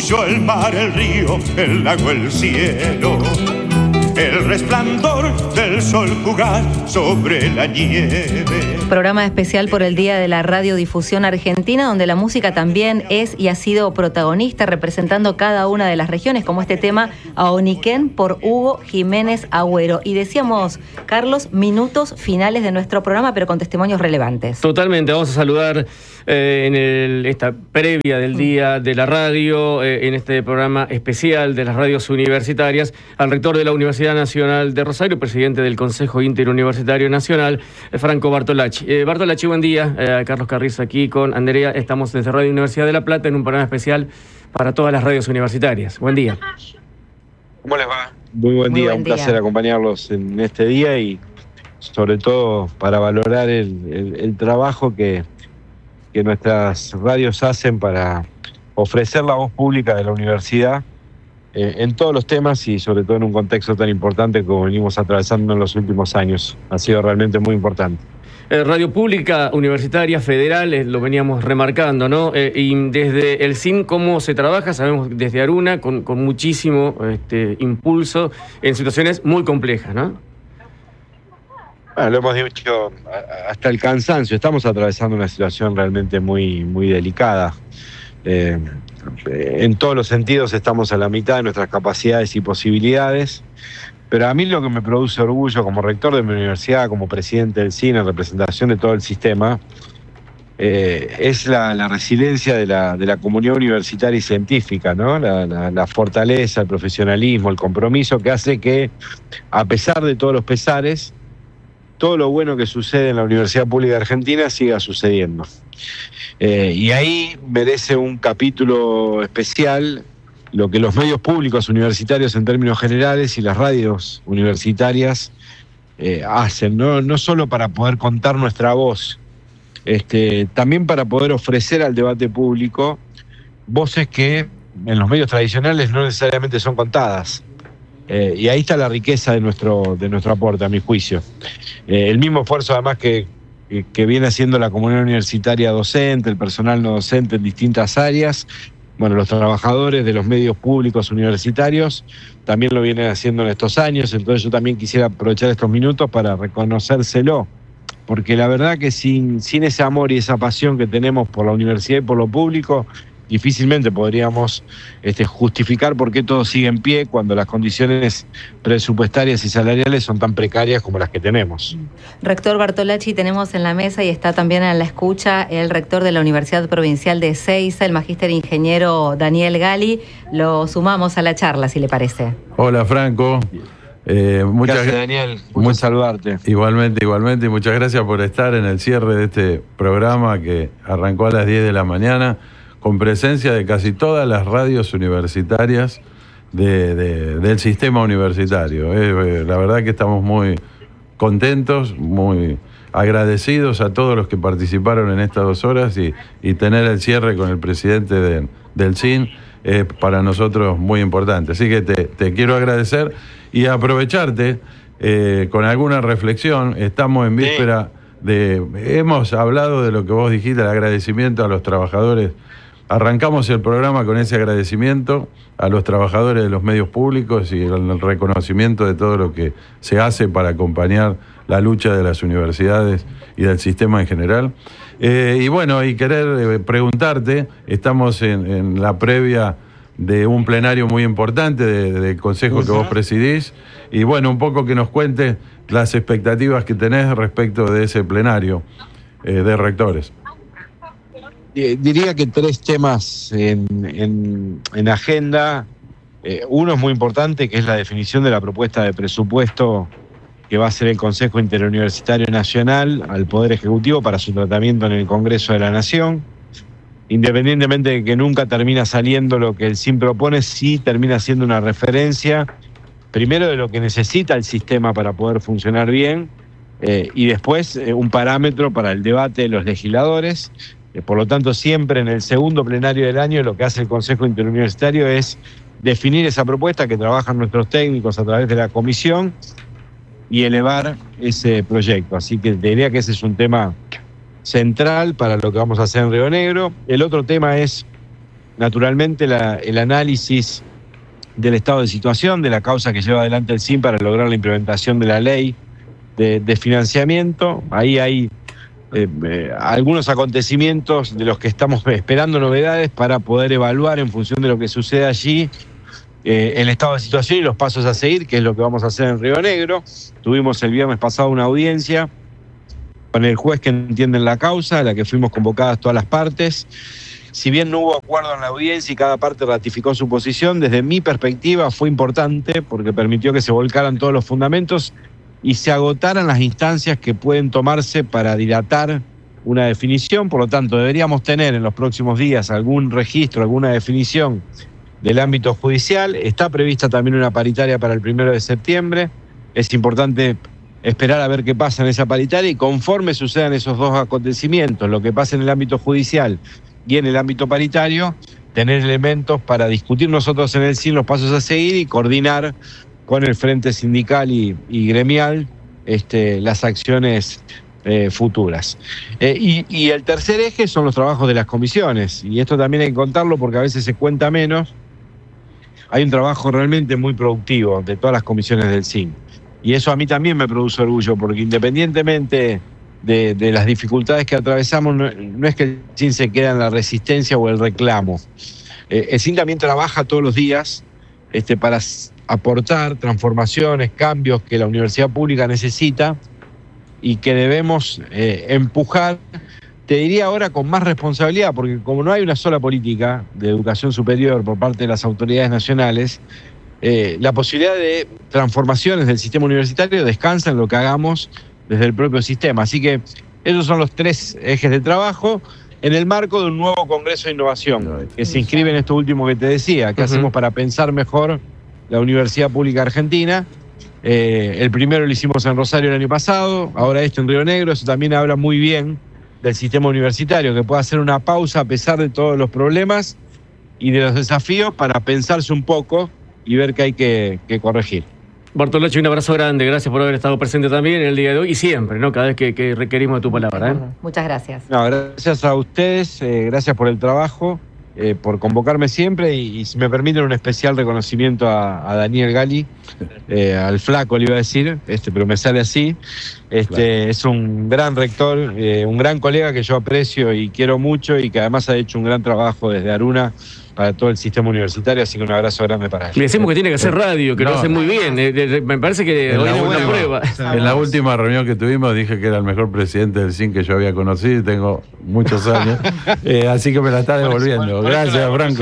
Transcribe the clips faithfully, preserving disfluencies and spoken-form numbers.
arrullo, el mar, el río, el lago, el cielo, el resplandor del sol jugar sobre la nieve. Programa especial por el Día de la Radiodifusión Argentina, donde la música también es y ha sido protagonista, representando cada una de las regiones, como este tema Aoniquén por Hugo Jiménez Agüero. Y decíamos, Carlos, minutos finales de nuestro programa, pero con testimonios relevantes. Totalmente, vamos a saludar eh, en el, esta previa del Día de la Radio, eh, en este programa especial de las radios universitarias, al rector de la Universidad Nacional de Rosario, presidente del Consejo Interuniversitario Nacional, eh, Franco Bartolacci. Eh, Bartolacci, buen día. Eh, Carlos Carrizo aquí con Andrea. Estamos desde Radio Universidad de La Plata en un programa especial para todas las radios universitarias. Buen día. ¿Cómo les va? Muy buen Muy día, buen un día. Placer acompañarlos en este día y sobre todo para valorar el, el, el trabajo que, que nuestras radios hacen para ofrecer la voz pública de la universidad eh, en todos los temas y sobre todo en un contexto tan importante como venimos atravesando en los últimos años. Ha sido realmente muy importante. Eh, Radio Pública Universitaria Federal, eh, lo veníamos remarcando, ¿no? Eh, y desde el C I N, ¿cómo se trabaja? Sabemos desde Aruna, con, con muchísimo este, impulso en situaciones muy complejas, ¿no? Bueno, lo hemos dicho hasta el cansancio. Estamos atravesando una situación realmente muy, muy delicada. Eh, en todos los sentidos estamos a la mitad de nuestras capacidades y posibilidades. Pero a mí lo que me produce orgullo como rector de mi universidad, como presidente del C I N, en representación de todo el sistema, eh, es la, la resiliencia de la, de la comunidad universitaria y científica, ¿no? La, la, la fortaleza, el profesionalismo, el compromiso que hace que, a pesar de todos los pesares, todo lo bueno que sucede en la Universidad Pública Argentina siga sucediendo. Eh, y ahí merece un capítulo especial lo que los medios públicos universitarios en términos generales y las radios universitarias eh, hacen, ¿no? No solo para poder contar nuestra voz, este, también para poder ofrecer al debate público voces que en los medios tradicionales no necesariamente son contadas. Eh, y ahí está la riqueza de nuestro, de nuestro aporte, a mi juicio. Eh, el mismo esfuerzo además que, que, que viene haciendo la comunidad universitaria docente, el personal no docente en distintas áreas. Bueno, los trabajadores de los medios públicos universitarios también lo vienen haciendo en estos años, entonces yo también quisiera aprovechar estos minutos para reconocérselo, porque la verdad que sin, sin ese amor y esa pasión que tenemos por la universidad y por lo público, difícilmente podríamos este, justificar por qué todo sigue en pie cuando las condiciones presupuestarias y salariales son tan precarias como las que tenemos. Rector Bartolacci, tenemos en la mesa y está también en la escucha el rector de la Universidad Provincial de Ezeiza, el magíster ingeniero Daniel Gali. Lo sumamos a la charla, si le parece. Hola, Franco. Eh, muchas gracias, Daniel. Muy saludarte. Igualmente, igualmente. Y muchas gracias por estar en el cierre de este programa que arrancó a las diez de la mañana. Con presencia de casi todas las radios universitarias de, de, del sistema universitario. Eh, la verdad que estamos muy contentos, muy agradecidos a todos los que participaron en estas dos horas y, y tener el cierre con el presidente de, del C I N es para nosotros muy importante. Así que te, te quiero agradecer y aprovecharte eh, con alguna reflexión. Estamos en víspera de... Hemos hablado de lo que vos dijiste, el agradecimiento a los trabajadores. Arrancamos el programa con ese agradecimiento a los trabajadores de los medios públicos y el reconocimiento de todo lo que se hace para acompañar la lucha de las universidades y del sistema en general. Eh, y bueno, y querer eh, preguntarte, estamos en, en la previa de un plenario muy importante de, de, del consejo que vos presidís, y bueno, un poco que nos cuentes las expectativas que tenés respecto de ese plenario eh, de rectores. Diría que tres temas en, en, en agenda. Eh, uno es muy importante, que es la definición de la propuesta de presupuesto que va a hacer el Consejo Interuniversitario Nacional al Poder Ejecutivo para su tratamiento en el Congreso de la Nación. Independientemente de que nunca termina saliendo lo que el C I N propone, sí termina siendo una referencia, primero de lo que necesita el sistema para poder funcionar bien, eh, y después eh, un parámetro para el debate de los legisladores. Por lo tanto, siempre en el segundo plenario del año lo que hace el Consejo Interuniversitario es definir esa propuesta que trabajan nuestros técnicos a través de la comisión y elevar ese proyecto. Así que te diría que ese es un tema central para lo que vamos a hacer en Río Negro. El otro tema es naturalmente la, el análisis del estado de situación, de la causa que lleva adelante el S I N para lograr la implementación de la ley de, de financiamiento. Ahí hay eh, eh, algunos acontecimientos de los que estamos esperando novedades para poder evaluar en función de lo que sucede allí eh, el estado de situación y los pasos a seguir, que es lo que vamos a hacer en Río Negro. Tuvimos el viernes pasado una audiencia con el juez que entiende la causa, a la que fuimos convocadas todas las partes. Si bien no hubo acuerdo en la audiencia y cada parte ratificó su posición, desde mi perspectiva fue importante porque permitió que se volcaran todos los fundamentos y se agotaran las instancias que pueden tomarse para dilatar una definición. Por lo tanto, deberíamos tener en los próximos días algún registro, alguna definición del ámbito judicial. Está prevista también una paritaria para el primero de septiembre. Es importante esperar a ver qué pasa en esa paritaria y conforme sucedan esos dos acontecimientos, lo que pasa en el ámbito judicial y en el ámbito paritario, tener elementos para discutir nosotros en el S I N los pasos a seguir y coordinar con el frente sindical y, y gremial este, las acciones eh, futuras. Eh, y, y el tercer eje son los trabajos de las comisiones, y esto también hay que contarlo porque a veces se cuenta menos. Hay un trabajo realmente muy productivo de todas las comisiones del S I N, y eso a mí también me produce orgullo, porque independientemente De, de las dificultades que atravesamos, no, no es que el S I N se queda en la resistencia o el reclamo. Eh, el S I N también trabaja todos los días este, para aportar transformaciones, cambios que la universidad pública necesita y que debemos eh, empujar, te diría ahora con más responsabilidad, porque como no hay una sola política de educación superior por parte de las autoridades nacionales, eh, la posibilidad de transformaciones del sistema universitario descansa en lo que hagamos desde el propio sistema. Así que esos son los tres ejes de trabajo en el marco de un nuevo Congreso de Innovación que se inscribe en esto último que te decía, que uh-huh. hacemos para pensar mejor la Universidad Pública Argentina. Eh, el primero lo hicimos en Rosario el año pasado, ahora esto en Río Negro. Eso también habla muy bien del sistema universitario, que puede hacer una pausa a pesar de todos los problemas y de los desafíos para pensarse un poco y ver qué hay que, que corregir. Bartolacci, un abrazo grande, gracias por haber estado presente también en el día de hoy y siempre, ¿no? Cada vez que, que requerimos de tu palabra. ¿eh? Muchas gracias. No, gracias a ustedes, eh, gracias por el trabajo, eh, por convocarme siempre y, y si me permiten un especial reconocimiento a, a Daniel Gali, eh, al flaco le iba a decir, este, pero me sale así. Este, claro. Es un gran rector, eh, un gran colega que yo aprecio y quiero mucho y que además ha hecho un gran trabajo desde Aruna para todo el sistema universitario, así que un abrazo grande para él. Le decimos que tiene que hacer radio, que no, lo hace muy bien. Eh, eh, me parece que hoy es buena prueba. En la última reunión que tuvimos dije que era el mejor presidente del S I N que yo había conocido y tengo muchos años. eh, así que me la está devolviendo. Gracias, Franco.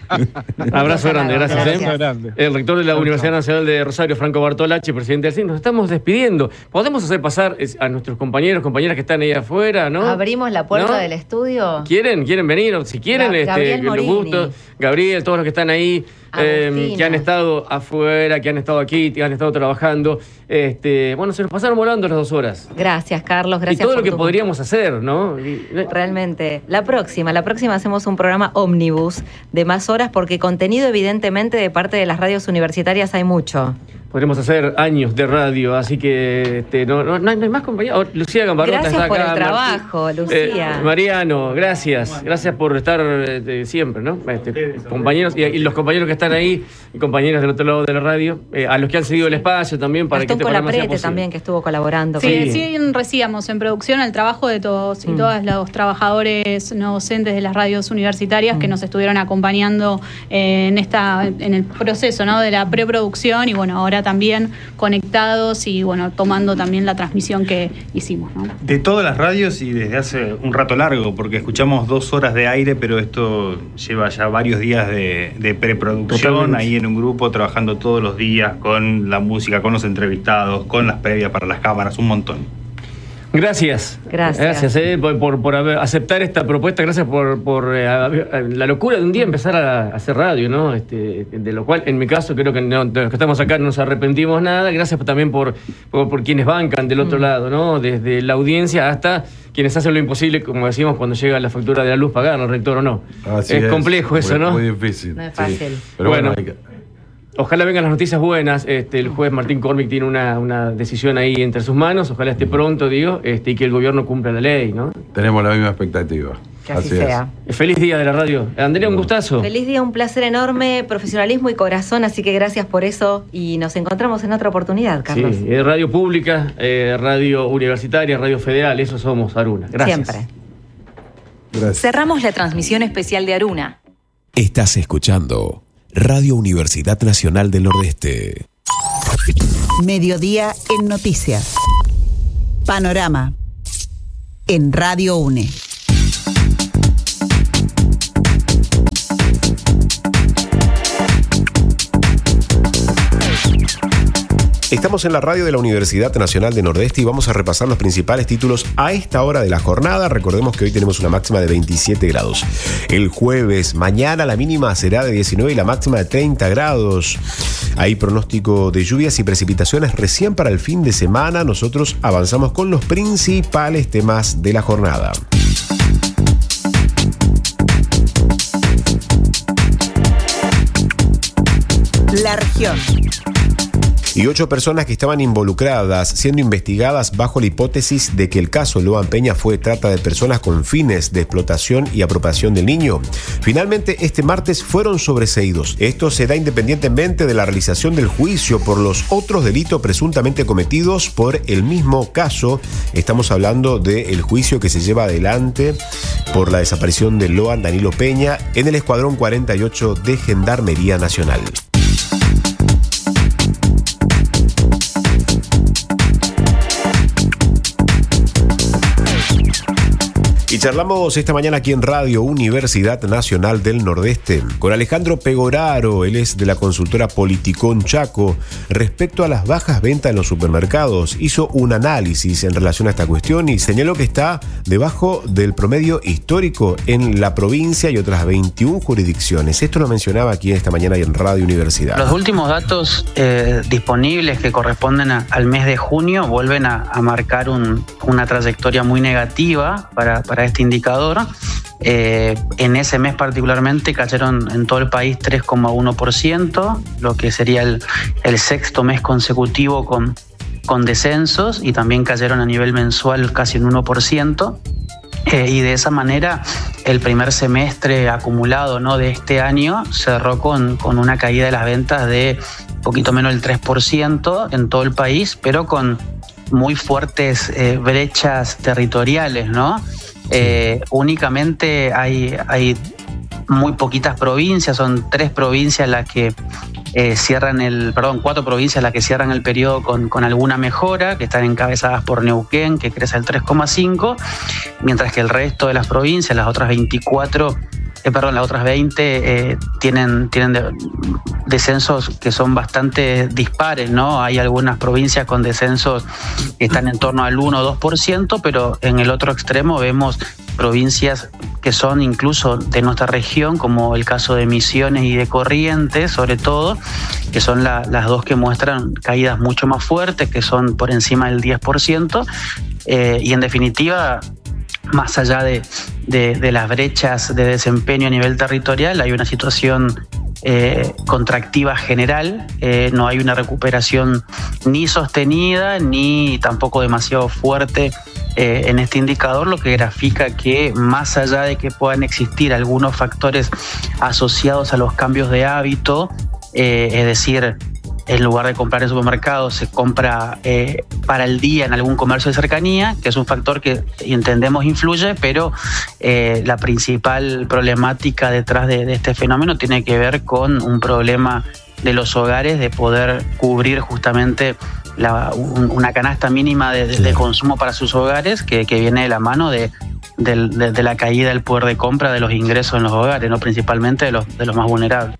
Abrazo grande, gracias. gracias. Eh. El rector de la Universidad Nacional de Rosario, Franco Bartolacci, presidente del S I N. Nos estamos despidiendo. Podemos hacer pasar a nuestros compañeros, compañeras que están ahí afuera, ¿no? Abrimos la puerta ¿no? del estudio. ¿Quieren? ¿Quieren venir? Si quieren, Ga- este, que les gusta. Gabriel, todos los que están ahí, eh, que han estado afuera, que han estado aquí, que han estado trabajando. Este, bueno, se nos pasaron volando las dos horas. Gracias, Carlos. Gracias y todo por lo que tu... podríamos hacer, ¿no? Realmente. La próxima, la próxima hacemos un programa ómnibus de más horas porque contenido, evidentemente, de parte de las radios universitarias hay mucho. Podremos hacer años de radio, así que este, no, no, no hay más compañía. Oh, Lucía Gambarrota gracias está por acá. El trabajo, Martín, Lucía. Eh, Mariano, gracias. Gracias por estar eh, siempre, ¿no? Este, compañeros y, y los compañeros que están ahí, y compañeros del otro lado de la radio, eh, a los que han seguido el espacio también para Gastón que este programa sea posible. También que estuvo colaborando. Sí, con... sí, recibíamos en producción el trabajo de todos y mm. todas los trabajadores no docentes de las radios universitarias mm. que nos estuvieron acompañando eh, en esta en el proceso, ¿no? De la preproducción y bueno, ahora también conectados y bueno, tomando también la transmisión que hicimos, ¿no? De todas las radios y desde hace un rato largo, porque escuchamos dos horas de aire, pero esto lleva ya varios días de, de preproducción. Totalmente. Ahí en un grupo trabajando todos los días con la música, con los entrevistados, con las previas para las cámaras, un montón. Gracias. Gracias. Gracias eh, por, por, por haber, aceptar esta propuesta. Gracias por, por eh, la locura de un día empezar a, a hacer radio, ¿no? Este, de lo cual, en mi caso, creo que no, de los que estamos acá no nos arrepentimos nada. Gracias también por, por, por quienes bancan del otro mm. lado, ¿no? Desde la audiencia hasta quienes hacen lo imposible, como decimos, cuando llega la factura de la luz, pagar, ¿no, rector o no? Así es, es complejo eso, muy, ¿no? Muy difícil. No es fácil. Sí. Pero bueno, bueno hay que... Ojalá vengan las noticias buenas. Este, el juez Martín Cormick tiene una, una decisión ahí entre sus manos. Ojalá esté pronto, digo, este, y que el gobierno cumpla la ley, ¿no? Tenemos la misma expectativa. Que así, Así sea. Eh, Feliz día de la radio. Andrea, un gustazo. Feliz día, un placer enorme, profesionalismo y corazón, así que gracias por eso y nos encontramos en otra oportunidad, Carlos. Sí, eh, radio pública, eh, radio universitaria, radio federal, eso somos, Aruna. Gracias. Siempre. Gracias. Cerramos la transmisión especial de Aruna. Estás escuchando Radio Universidad Nacional del Nordeste. Mediodía en Noticias. Panorama. En Radio UNE. Estamos en la radio de la Universidad Nacional de Nordeste y vamos a repasar los principales títulos a esta hora de la jornada. Recordemos que hoy tenemos una máxima de veintisiete grados. El jueves, mañana la mínima será de diecinueve y la máxima de treinta grados. Hay pronóstico de lluvias y precipitaciones recién para el fin de semana. Nosotros avanzamos con los principales temas de la jornada. La región. Y ocho personas que estaban involucradas siendo investigadas bajo la hipótesis de que el caso Loan Peña fue trata de personas con fines de explotación y apropiación del niño. Finalmente, este martes fueron sobreseídos. Esto se da independientemente de la realización del juicio por los otros delitos presuntamente cometidos por el mismo caso. Estamos hablando del juicio que se lleva adelante por la desaparición de Loan Danilo Peña en el Escuadrón cuarenta y ocho de Gendarmería Nacional. Y charlamos esta mañana aquí en Radio Universidad Nacional del Nordeste con Alejandro Pegoraro, él es de la consultora Politicón Chaco, respecto a las bajas ventas en los supermercados. Hizo un análisis en relación a esta cuestión y señaló que está debajo del promedio histórico en la provincia y otras veintiuna jurisdicciones. Esto lo mencionaba aquí esta mañana en Radio Universidad. Los últimos datos eh, disponibles que corresponden a, al mes de junio vuelven a, a marcar un, una trayectoria muy negativa para, para este indicador. Eh, en ese mes particularmente cayeron en todo el país tres coma uno por ciento, lo que sería el, el sexto mes consecutivo con, con descensos, y también cayeron a nivel mensual casi un uno por ciento. Eh, y de esa manera el primer semestre acumulado, ¿no?, de este año cerró con, con una caída de las ventas de un poquito menos del tres por ciento en todo el país, pero con muy fuertes eh, brechas territoriales, ¿no? Eh, únicamente hay, hay muy poquitas provincias, son tres provincias las que eh, cierran el, perdón, cuatro provincias las que cierran el periodo con, con alguna mejora, que están encabezadas por Neuquén, que crece al tres coma cinco, mientras que el resto de las provincias, las otras veinticuatro, eh, perdón, las otras veinte eh, tienen, tienen de, descensos que son bastante dispares, ¿no? Hay algunas provincias con descensos que están en torno al uno o dos por ciento, pero en el otro extremo vemos provincias que son incluso de nuestra región, como el caso de Misiones y de Corrientes, sobre todo, que son la, las dos que muestran caídas mucho más fuertes, que son por encima del diez por ciento, eh, y en definitiva, más allá de, de, de las brechas de desempeño a nivel territorial, hay una situación Eh, contractiva general, eh, no hay una recuperación ni sostenida ni tampoco demasiado fuerte eh, en este indicador, lo que grafica que más allá de que puedan existir algunos factores asociados a los cambios de hábito, eh, es decir, en lugar de comprar en supermercados, se compra eh, para el día en algún comercio de cercanía, que es un factor que entendemos influye, pero eh, la principal problemática detrás de, de este fenómeno tiene que ver con un problema de los hogares de poder cubrir justamente la, un, una canasta mínima de, de, de consumo para sus hogares, que, que viene de la mano de, de, de, de la caída del poder de compra de los ingresos en los hogares, ¿no?, principalmente de los, de los más vulnerables.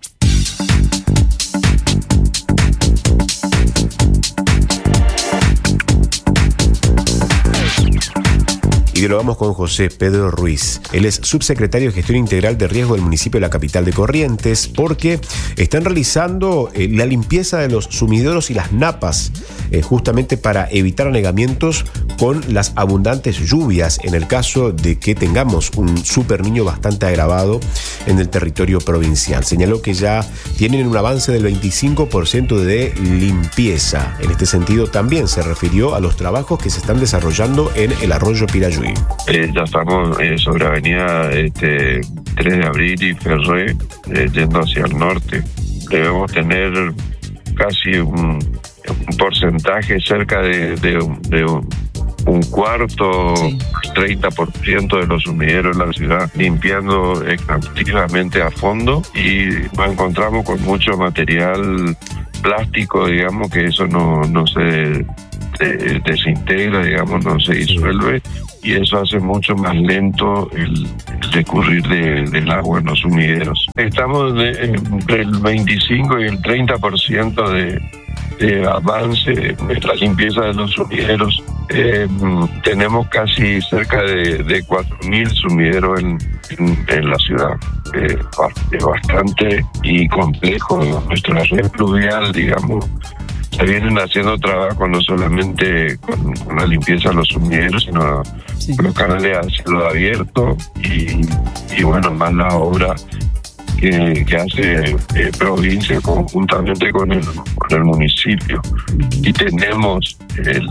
Y dialogamos con José Pedro Ruiz. Él es subsecretario de Gestión Integral de Riesgo del municipio de la capital de Corrientes, porque están realizando eh, la limpieza de los sumideros y las napas, eh, justamente para evitar anegamientos con las abundantes lluvias, en el caso de que tengamos un super niño bastante agravado en el territorio provincial. Señaló que ya tienen un avance del veinticinco por ciento de limpieza. En este sentido, también se refirió a los trabajos que se están desarrollando en el arroyo Pirayuy. hoy. Eh, ya estamos eh, sobre avenida este, tres de abril y Ferré, eh, yendo hacia el norte. Debemos tener casi un, un porcentaje cerca de, de, de un, un cuarto, sí. treinta por ciento de los sumideros en la ciudad limpiando exhaustivamente a fondo, y nos encontramos con mucho material plástico, digamos, que eso no, no se eh, desintegra, digamos, no se disuelve, y eso hace mucho más lento el, el recurrir de, del agua en los sumideros. Estamos de, entre el veinticinco y el treinta por ciento de, de avance en la limpieza de los sumideros. Eh, tenemos casi cerca de, de cuatro mil sumideros en, en, en la ciudad. Eh, es bastante y complejo. Nuestra red pluvial, digamos, se vienen haciendo trabajo no solamente con, con la limpieza de los sumideros, sino sí. los canales a cielo abierto y, y bueno, más la obra que, que hace eh, provincia conjuntamente con el, con el municipio. Y tenemos el,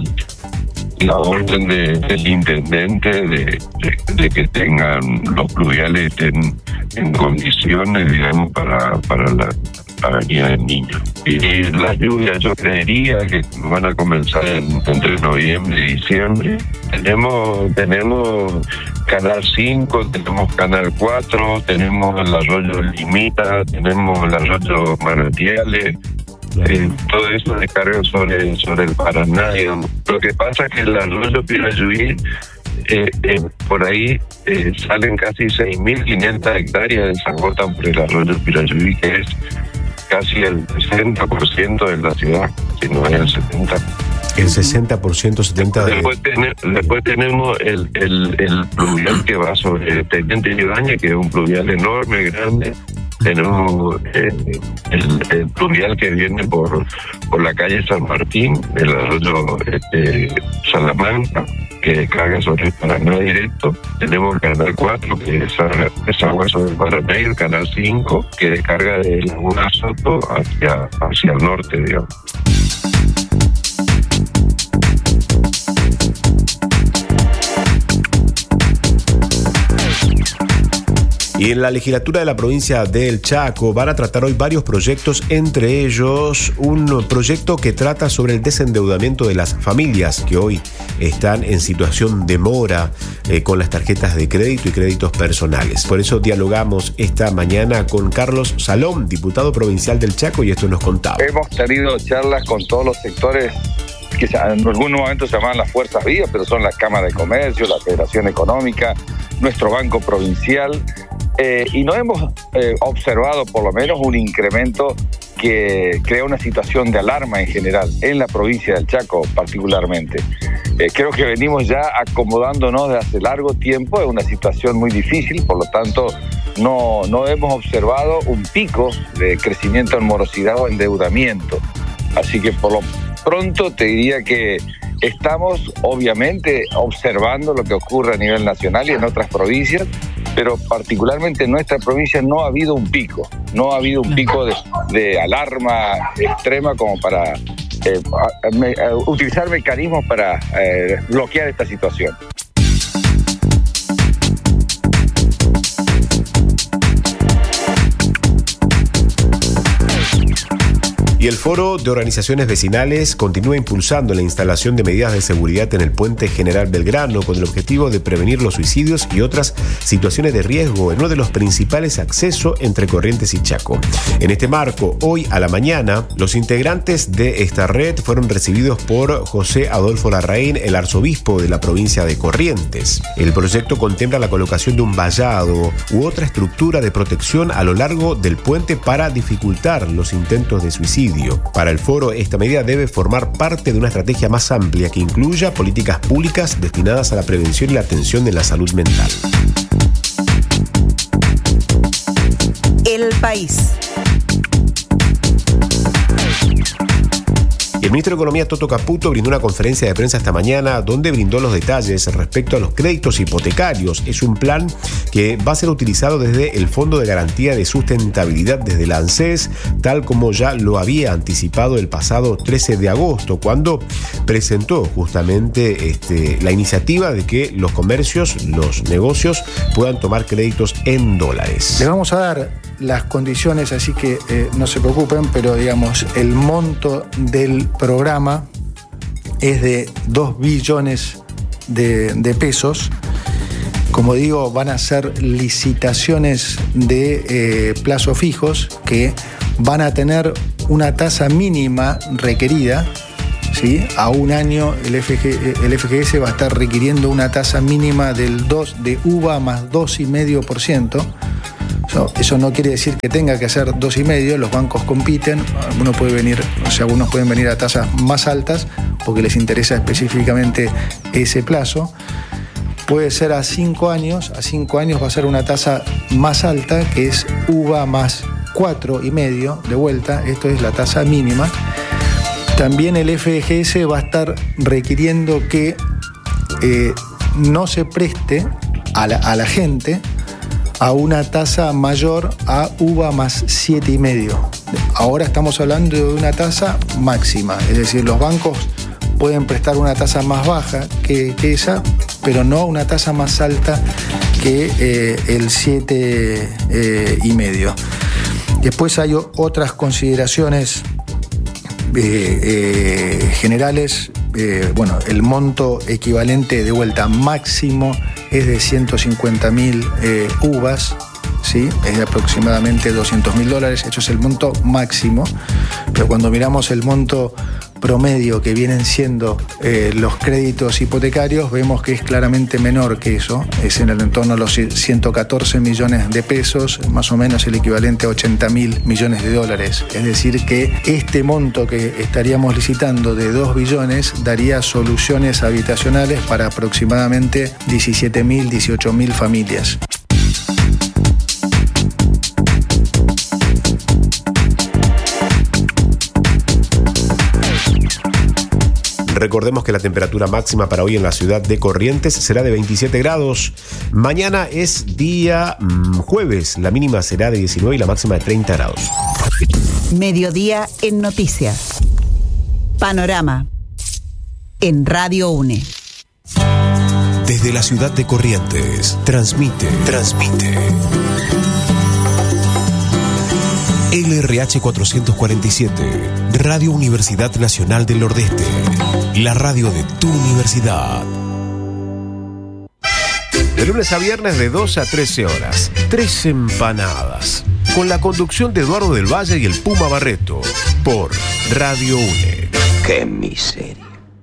la orden de, del intendente de, de, de que tengan los pluviales en, en condiciones, digamos, para, para la Avenida del Niño. Y las lluvias yo creería que van a comenzar en, entre noviembre y diciembre. Tenemos, tenemos Canal cinco, tenemos Canal cuatro, tenemos el arroyo Limita, tenemos el arroyo Manantiales. Eh, todo eso descarga sobre, sobre el Paraná, digamos. Lo que pasa es que el arroyo Pirayuí, eh, eh, por ahí eh, salen casi seis mil quinientas hectáreas, desagotan por el arroyo Pirayuí, que es casi el sesenta por ciento de la ciudad, si no es el setenta por ciento. El sesenta por ciento, setenta por ciento de... Después, ten, después tenemos el, el, el pluvial que va sobre Teniente Ibaña, que es un pluvial enorme, grande. Tenemos eh, el, el pluvial que viene por, por la calle San Martín, el arroyo este, Salamanca, que descarga sobre el Paraná directo. Tenemos el Canal cuatro, que es, es agua sobre el Paraná, y el Canal cinco, que descarga de Laguna Soto hacia, hacia el norte, digamos. Y en la legislatura de la provincia del Chaco van a tratar hoy varios proyectos, entre ellos un proyecto que trata sobre el desendeudamiento de las familias que hoy están en situación de mora eh, con las tarjetas de crédito y créditos personales. Por eso dialogamos esta mañana con Carlos Salom, diputado provincial del Chaco, y esto nos contaba. Hemos tenido charlas con todos los sectores que en algún momento se llamaban las fuerzas vivas, pero son la Cámara de Comercio, la Federación Económica, nuestro Banco Provincial, eh, y no hemos eh, observado por lo menos un incremento que crea una situación de alarma en general, en la provincia del Chaco particularmente. Eh, creo que venimos ya acomodándonos desde hace largo tiempo, es una situación muy difícil, por lo tanto no, no hemos observado un pico de crecimiento en morosidad o endeudamiento. Así que por lo pronto te diría que estamos obviamente observando lo que ocurre a nivel nacional y en otras provincias, pero particularmente en nuestra provincia no ha habido un pico, no ha habido un pico de, de alarma extrema como para eh, a, a, a, utilizar mecanismos para eh, bloquear esta situación. Y el Foro de Organizaciones Vecinales continúa impulsando la instalación de medidas de seguridad en el Puente General Belgrano con el objetivo de prevenir los suicidios y otras situaciones de riesgo en uno de los principales accesos entre Corrientes y Chaco. En este marco, hoy a la mañana, los integrantes de esta red fueron recibidos por José Adolfo Larraín, el arzobispo de la provincia de Corrientes. El proyecto contempla la colocación de un vallado u otra estructura de protección a lo largo del puente para dificultar los intentos de suicidio. Para el foro, esta medida debe formar parte de una estrategia más amplia que incluya políticas públicas destinadas a la prevención y la atención de la salud mental. El país. En ministro de Economía, Toto Caputo, brindó una conferencia de prensa esta mañana donde brindó los detalles respecto a los créditos hipotecarios. Es un plan que va a ser utilizado desde el Fondo de Garantía de Sustentabilidad, desde el ANSES, tal como ya lo había anticipado el pasado trece de agosto, cuando presentó justamente este, la iniciativa de que los comercios, los negocios puedan tomar créditos en dólares. Les vamos a dar las condiciones, así que eh, no se preocupen, pero digamos, el monto del programa es de dos billones de, de pesos. Como digo, van a ser licitaciones de eh, plazos fijos que van a tener una tasa mínima requerida. ¿Sí? A un año el, F G, el F G S va a estar requiriendo una tasa mínima del dos de uva más dos coma cinco por ciento. Eso, eso no quiere decir que tenga que ser dos coma cinco, los bancos compiten, algunos, puede venir, o sea, algunos pueden venir a tasas más altas porque les interesa específicamente ese plazo. Puede ser a cinco años, a cinco años va a ser una tasa más alta, que es uva más cuatro coma cinco de vuelta, esto es la tasa mínima. También el F G S va a estar requiriendo que eh, no se preste a la, a la gente a una tasa mayor a uva más siete coma cinco. Ahora estamos hablando de una tasa máxima, es decir, los bancos pueden prestar una tasa más baja que, que esa, pero no una tasa más alta que eh, el siete coma cinco. Después hay otras consideraciones Eh, eh, generales. Eh, bueno, el monto equivalente de vuelta máximo es de ciento cincuenta mil eh, uvas, ¿sí? Es de aproximadamente doscientos mil dólares, eso es el monto máximo, pero cuando miramos el monto promedio que vienen siendo eh, los créditos hipotecarios, vemos que es claramente menor que eso, es en el entorno de los ciento catorce millones de pesos, más o menos el equivalente a ochenta mil millones de dólares. Es decir, que este monto que estaríamos licitando de dos billones daría soluciones habitacionales para aproximadamente diecisiete mil, dieciocho mil familias. Recordemos que la temperatura máxima para hoy en la ciudad de Corrientes será de veintisiete grados. Mañana es día mmm, jueves. La mínima será de diecinueve y la máxima de treinta grados. Mediodía en noticias. Panorama. En Radio UNE. Desde la ciudad de Corrientes, transmite, transmite. L R H cuatrocientos cuarenta y siete, Radio Universidad Nacional del Nordeste, la radio de tu universidad. De lunes a viernes de doce a trece horas, Tres Empanadas, con la conducción de Eduardo del Valle y el Puma Barreto, por Radio UNE. ¡Qué miseria!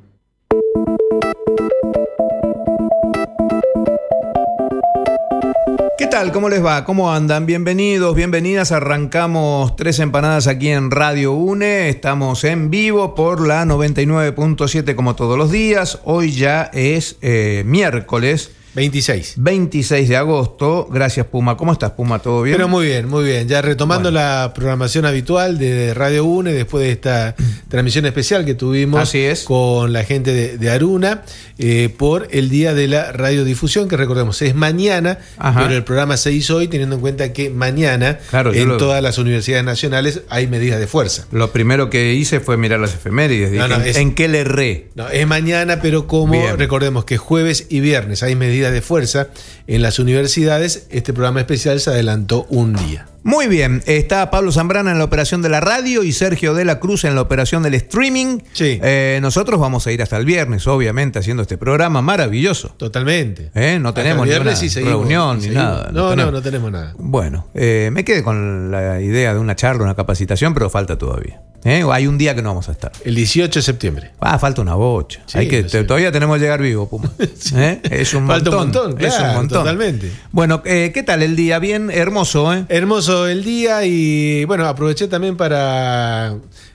¿Qué tal? ¿Cómo les va? ¿Cómo andan? Bienvenidos, bienvenidas. Arrancamos Tres Empanadas aquí en Radio UNE. Estamos en vivo por la noventa y nueve punto siete como todos los días. Hoy ya es eh, miércoles. veintiséis. veintiséis de agosto. Gracias, Puma. ¿Cómo estás, Puma? ¿Todo bien? Pero muy bien, muy bien. Ya retomando bueno. la programación habitual de Radio UNE después de esta transmisión especial que tuvimos Así es. con la gente de, de Aruna eh, por el Día de la Radiodifusión, que recordemos es mañana, Ajá. pero el programa se hizo hoy teniendo en cuenta que mañana claro, en lo... todas las universidades nacionales hay medidas de fuerza. Lo primero que hice fue mirar las efemérides. Dije, no, no, es, ¿en qué le erré? No, es mañana, pero como bien. Recordemos que jueves y viernes hay medidas de fuerza en las universidades, este programa especial se adelantó un día. Muy bien, está Pablo Zambrana en la operación de la radio y Sergio de la Cruz en la operación del streaming. Sí. Eh, nosotros vamos a ir hasta el viernes, obviamente, haciendo este programa maravilloso. Totalmente. Eh, no tenemos ni una sí reunión sí ni nada. No, no, tenemos. no, no tenemos nada. Bueno, eh, me quedé con la idea de una charla, una capacitación, pero falta todavía. ¿Eh? Hay un día que no vamos a estar. El dieciocho de septiembre. Ah, falta una bocha. Sí, Hay que, no sé. Todavía tenemos que llegar vivo, Puma. Sí. ¿Eh? Es un falta montón. un montón, claro, es un montón. Totalmente. Bueno, eh, ¿qué tal el día? Bien, hermoso, ¿eh? Hermoso el día y bueno, aproveché también para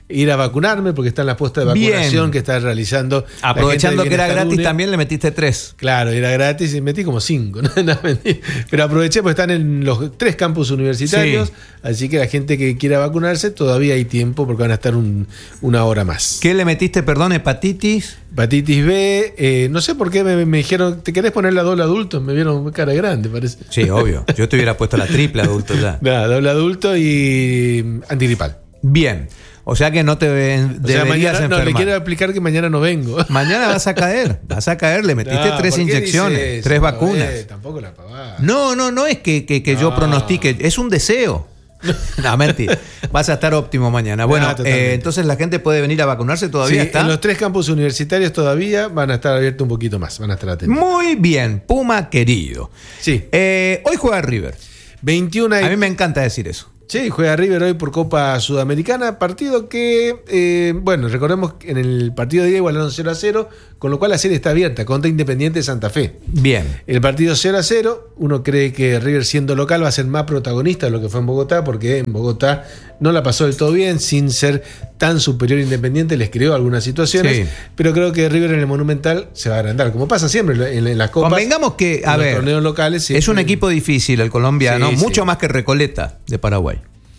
ir a vacunarme porque está en la puesta de vacunación Bien. que está realizando. Aprovechando que era gratis, lunes. También le metiste tres. Claro, era gratis y metí como cinco. ¿no? No, pero aproveché porque están en los tres campus universitarios, sí. así que la gente que quiera vacunarse todavía hay tiempo porque van a estar un, una hora más. ¿Qué le metiste, perdón, hepatitis? Hepatitis B, eh, no sé por qué me, me dijeron, ¿te querés poner la doble adulto? Me vieron cara grande, parece. Sí, obvio. Yo te hubiera puesto la triple adulto ya. Nada, doble adulto y antigripal. Bien. O sea que no te deberías o sea, mañana, enfermar. No, le quiero explicar que mañana no vengo. Mañana vas a caer, vas a caer. Le metiste no, tres inyecciones, tres vacunas. Eh, tampoco la pavada. No, no, no es que, que, que no. yo pronostique, es un deseo. No, mentira. Vas a estar óptimo mañana. Bueno, no, eh, entonces la gente puede venir a vacunarse todavía. Sí, está. En los tres campus universitarios todavía van a estar abiertos un poquito más. Van a estar atentos. Muy bien, Puma querido. Sí. Eh, hoy juega River. veintiuna y... A mí me encanta decir eso. Sí, juega River hoy por Copa Sudamericana, partido que, eh, bueno, recordemos que en el partido de ida igualaron cero a cero, con lo cual la serie está abierta contra Independiente de Santa Fe. Bien. El partido cero a cero, uno cree que River siendo local va a ser más protagonista de lo que fue en Bogotá, porque en Bogotá no la pasó del todo bien, sin ser tan superior a Independiente, les creó algunas situaciones, sí. pero creo que River en el Monumental se va a agrandar, como pasa siempre en, en las copas. Convengamos que, a en ver, los torneos locales siempre... es un equipo difícil el colombiano, sí, mucho sí. más que Recoleta de Paraguay.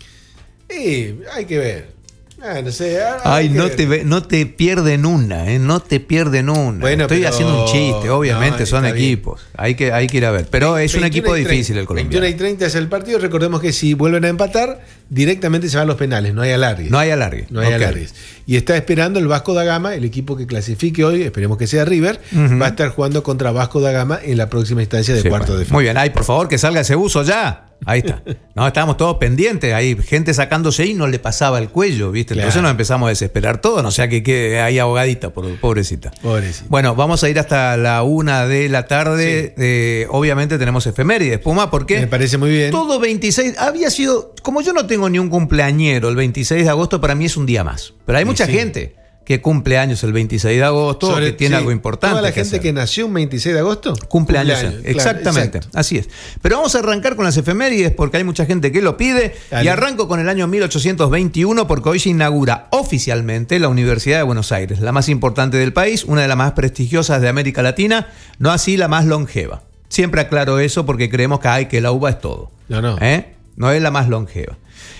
Sí, hay que ver. Ah, no sé, Ay, no te, ve, no te pierden una, ¿eh? No te pierden una. Bueno, Estoy pero... haciendo un chiste, obviamente, no, son equipos. Hay que, hay que ir a ver. Pero es un equipo difícil el colombiano. veintiuno y treinta es el partido. Recordemos que si vuelven a empatar, directamente se van los penales. No hay alargues. No hay alargues. No hay okay. alargues. Y está esperando el Vasco da Gama, el equipo que clasifique hoy, esperemos que sea River, uh-huh. va a estar jugando contra Vasco da Gama en la próxima instancia de sí, cuarto bueno. de final. Muy bien, ay, por favor, que salga ese buzo ya. Ahí está. No, estábamos todos pendientes. Hay gente sacándose y no le pasaba el cuello, ¿viste? Claro. Entonces nos empezamos a desesperar todos. No sea que quede ahí ahogadita, pobrecita. Pobrecita. Bueno, vamos a ir hasta la una de la tarde. Sí. Eh, obviamente tenemos efemérides, Puma, porque. Me parece muy bien. Todo veintiséis. Había sido. Como yo no tengo ni un cumpleañero, el veintiséis de agosto para mí es un día más. Pero hay mucha sí. gente que cumple años el veintiséis de agosto, Sobre, que tiene sí, algo importante. ¿Toda la que gente hacer. que nació un veintiséis de agosto? Cumple años. Claro, exactamente, exacto. Así es. Pero vamos a arrancar con las efemérides porque hay mucha gente que lo pide. Dale. Y arranco con el año mil ochocientos veintiuno porque hoy se inaugura oficialmente la Universidad de Buenos Aires, la más importante del país, una de las más prestigiosas de América Latina, no así la más longeva. Siempre aclaro eso porque creemos que, ay, que la U B A es todo. No, no. ¿Eh? No es la más longeva.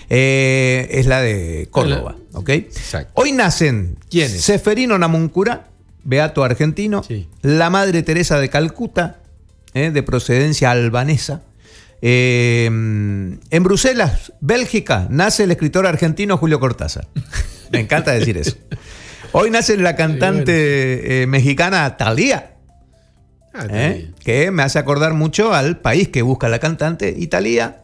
Eh, es la de Córdoba, ¿ok? Exacto. Hoy nacen ¿Quiénes? Seferino Namuncurá, beato argentino, sí. la Madre Teresa de Calcuta, eh, de procedencia albanesa. Eh, en Bruselas, Bélgica, nace el escritor argentino Julio Cortázar. Me encanta decir eso. Hoy nace la cantante eh, mexicana Thalía, ah, eh, que me hace acordar mucho al país que busca la cantante, Italia.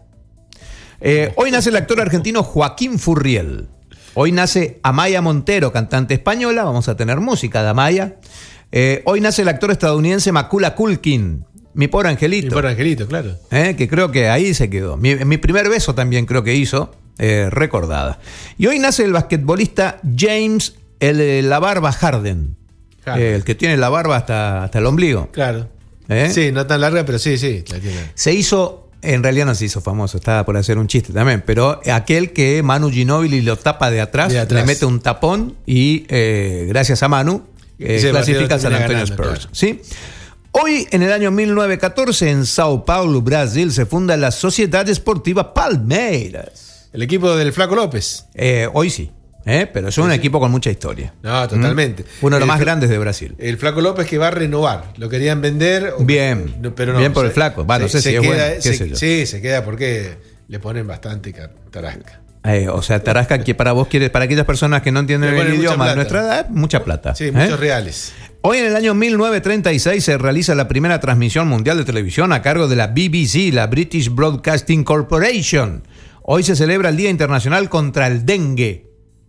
Eh, hoy nace el actor argentino Joaquín Furriel. Hoy nace Amaya Montero, cantante española. Vamos a tener música de Amaya. Eh, hoy nace el actor estadounidense Macaulay Culkin. Mi pobre angelito. Mi pobre angelito, claro. Eh, que creo que ahí se quedó. Mi, mi primer beso también creo que hizo. Eh, recordada. Y hoy nace el basquetbolista James el, La Barba Harden. Eh, el que tiene la barba hasta, hasta el ombligo. Claro. ¿Eh? Sí, no tan larga, pero sí, sí. La tiene. Se hizo... En realidad no se hizo famoso, estaba por hacer un chiste también, pero aquel que Manu Ginóbili lo tapa de atrás, de atrás. le mete un tapón y eh, gracias a Manu eh, clasifica a San Antonio ganando, Spurs. Claro. ¿Sí? Hoy, en el año mil novecientos catorce, en Sao Paulo, Brasil, se funda la Sociedad Esportiva Palmeiras. El equipo del Flaco López. Eh, hoy sí. ¿Eh? Pero es un sí, equipo sí. con mucha historia. No, totalmente. ¿Mm? Uno de los más grandes de Brasil. El Flaco López que va a renovar. Lo querían vender. Bien. Pero no, bien por se, el Flaco. Va, no sé si queda, es bueno. ¿Qué se, sé yo? Sí, se queda porque le ponen bastante tarasca. Eh, o sea, tarasca que para vos quieres, para aquellas personas que no entienden el idioma de nuestra edad, mucha plata. Sí, muchos ¿eh? reales. Hoy en el año mil novecientos treinta y seis se realiza la primera transmisión mundial de televisión a cargo de la B B C, la British Broadcasting Corporation. Hoy se celebra el Día Internacional contra el Dengue.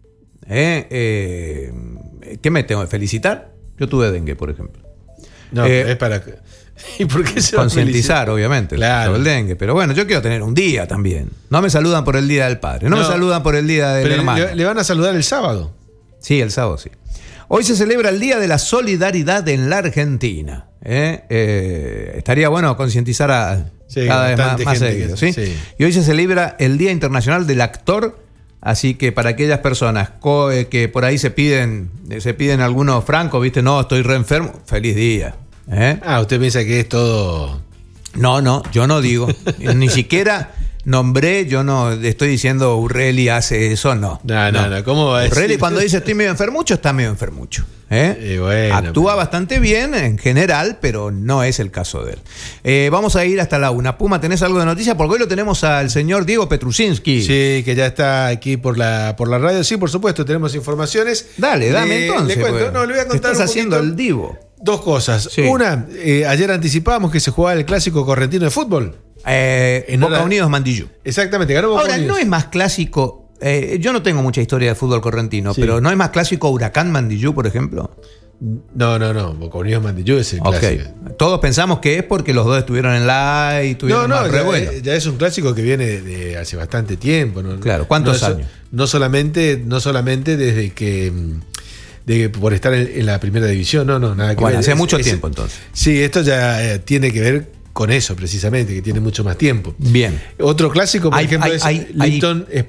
Eh, eh, ¿Qué me tengo que felicitar? Yo tuve dengue, por ejemplo. No, eh, es para... ¿Y por qué se concientizar, obviamente, claro. sobre el dengue. Pero bueno, yo quiero tener un día también. No me saludan por el Día del Padre, no, no me saludan por el Día del hermano. Le, le van a saludar el sábado. Sí, el sábado sí. Hoy se celebra el Día de la Solidaridad en la Argentina. Eh, eh, estaría bueno concientizar a sí, cada vez más, más seguido. ¿sí? Sí. Y hoy se celebra el Día Internacional del Actor Así que para aquellas personas co- que por ahí se piden, se piden algunos francos, ¿viste? No, estoy re enfermo. Feliz día. ¿eh? Ah, usted piensa que es todo. No, no, yo no digo. Ni siquiera nombré, yo no estoy diciendo Urrelli hace eso, no. No, no, no. no. ¿Cómo va a decir? Urrelli cuando dice estoy medio enfermucho, está medio enfermucho. ¿eh? Eh, bueno, Actúa pero... bastante bien en general, pero no es el caso de él. Eh, vamos a ir hasta la una. Puma, ¿tenés algo de noticia? Porque hoy lo tenemos al señor Diego Petrusinski. Sí, que ya está aquí por la, por la radio. Sí, por supuesto, tenemos informaciones. Dale, dame le, entonces. Le cuento. No, le voy a contar estás un haciendo poquito. el divo. Dos cosas. Sí. Una, eh, ayer anticipábamos que se jugaba el clásico correntino de fútbol. Eh, en Boca hora... Unidos Mandillú. Exactamente, ganó Boca Ahora, Unidos. no es más clásico. Eh, yo no tengo mucha historia de fútbol correntino, sí. pero ¿no es más clásico Huracán Mandillú, por ejemplo? No, no, no. Boca Unidos Mandillú es el okay. clásico. Todos pensamos que es porque los dos estuvieron en la y tuvieron no, no, más ya, revuelo. ya es un clásico que viene de, de hace bastante tiempo. ¿no? Claro, ¿cuántos no, años? No solamente, no solamente desde que. De, por estar en, en la primera división, no, no, nada que bueno, ver. hace es, mucho es, tiempo entonces. Sí, esto ya eh, tiene que ver con eso precisamente, que tiene mucho más tiempo. Bien. Otro clásico, por hay, ejemplo, hay, es hay, Lipton hay...